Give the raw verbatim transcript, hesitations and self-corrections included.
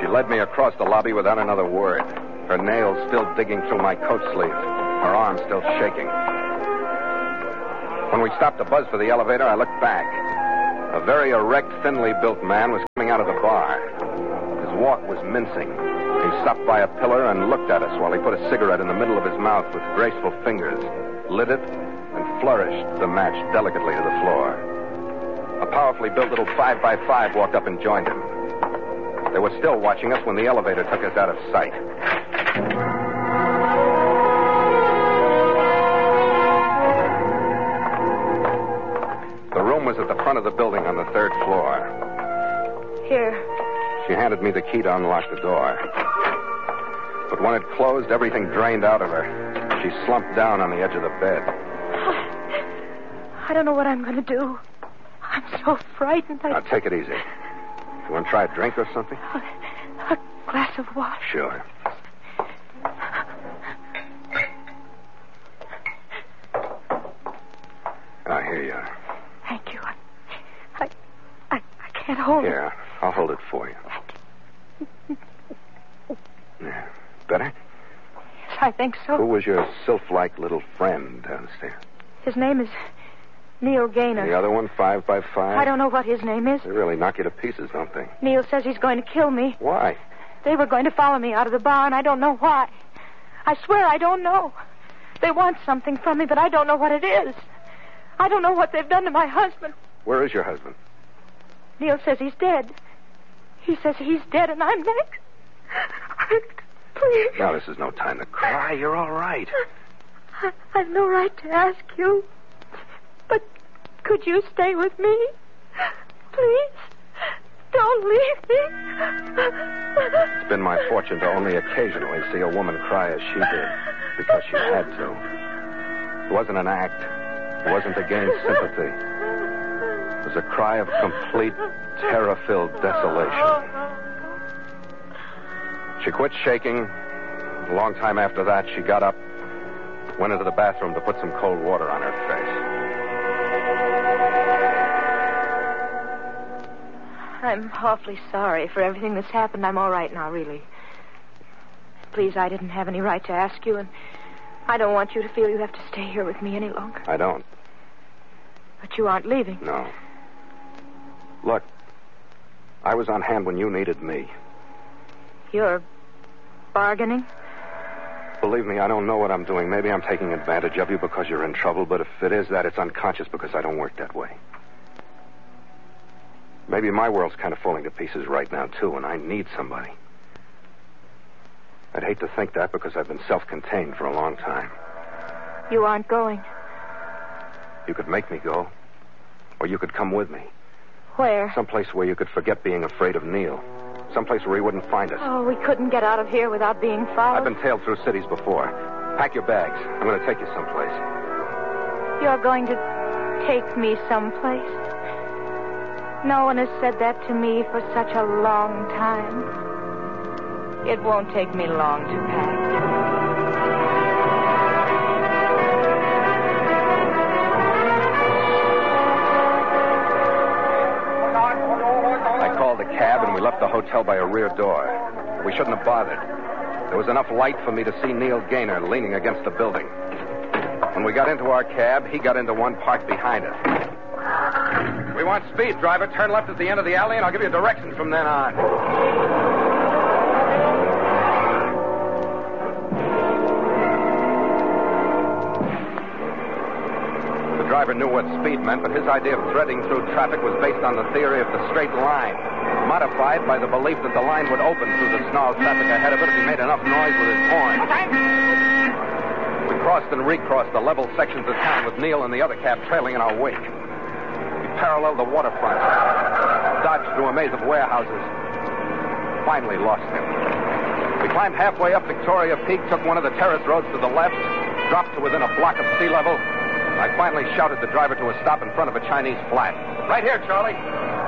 led me across the lobby without another word, her nails still digging through my coat sleeve, her arms still shaking. When we stopped to buzz for the elevator, I looked back. A very erect, thinly built man was coming out of the bar. His walk was mincing. He stopped by a pillar and looked at us while he put a cigarette in the middle of his mouth with graceful fingers, lit it, and flourished the match delicately to the floor. A powerfully built little five by five walked up and joined him. They were still watching us when the elevator took us out of sight. The room was at the front of the building on the third floor. Here. She handed me the key to unlock the door. But when it closed, everything drained out of her. She slumped down on the edge of the bed. I don't know what I'm going to do. I'm so frightened. I... Now, take it easy. You want to try a drink or something? A, a glass of water. Sure. Ah, here you are. Thank you. I, I, I, I can't hold Here, it. I'll hold it for you. Yeah. Better? Yes, I think so. Who was your sylph-like little friend downstairs? His name is Neil Gaynor. The other one, five by five? I don't know what his name is. They really knock you to pieces, don't they? Neil says he's going to kill me. Why? They were going to follow me out of the bar, and I don't know why. I swear I don't know. They want something from me, but I don't know what it is. I don't know what they've done to my husband. Where is your husband? Neil says he's dead. He says he's dead, and I'm next. Please. Now, this is no time to cry. You're all right. I, I've no right to ask you. But could you stay with me? Please. Don't leave me. It's been my fortune to only occasionally see a woman cry as she did, because she had to. It wasn't an act. It wasn't to gain sympathy. It was a cry of complete, terror-filled desolation. She quit shaking. A long time after that, she got up, went into the bathroom to put some cold water on her face. I'm awfully sorry for everything that's happened. I'm all right now, really. Please, I didn't have any right to ask you, and I don't want you to feel you have to stay here with me any longer. I don't. But you aren't leaving. No. Look, I was on hand when you needed me. You're bargaining? Believe me, I don't know what I'm doing. Maybe I'm taking advantage of you because you're in trouble, but if it is that, it's unconscious because I don't work that way. Maybe my world's kind of falling to pieces right now, too, and I need somebody. I'd hate to think that because I've been self-contained for a long time. You aren't going. You could make me go, or you could come with me. Where? Someplace where you could forget being afraid of Neil. Someplace where he wouldn't find us. Oh, we couldn't get out of here without being followed. I've been tailed through cities before. Pack your bags. I'm going to take you someplace. You're going to take me someplace? No one has said that to me for such a long time. It won't take me long to pack. I called a cab and we left the hotel by a rear door. We shouldn't have bothered. There was enough light for me to see Neil Gaynor leaning against the building. When we got into our cab, he got into one parked behind us. We want speed, driver. Turn left at the end of the alley, and I'll give you directions from then on. The driver knew what speed meant, but his idea of threading through traffic was based on the theory of the straight line, modified by the belief that the line would open through the snarled traffic ahead of it if he made enough noise with his horn. We crossed and recrossed the level sections of town with Neil and the other cab trailing in our wake. Paralleled the waterfront, dodged through a maze of warehouses, finally lost him. We climbed halfway up Victoria Peak, took one of the terrace roads to the left, dropped to within a block of sea level. I finally shouted the driver to a stop in front of a Chinese flat. Right here, Charlie.